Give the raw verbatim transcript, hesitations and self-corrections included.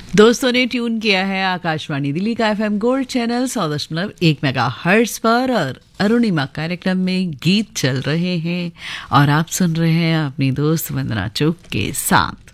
दोस्तों ने ट्यून किया है आकाशवाणी दिल्ली का एफएम गोल्ड चैनल सौ दशमलव एक मेगा हर्ट्ज पर और अरुणिमा कार्यक्रम में गीत चल रहे हैं और आप सुन रहे हैं अपनी दोस्त वंदना चौक के साथ।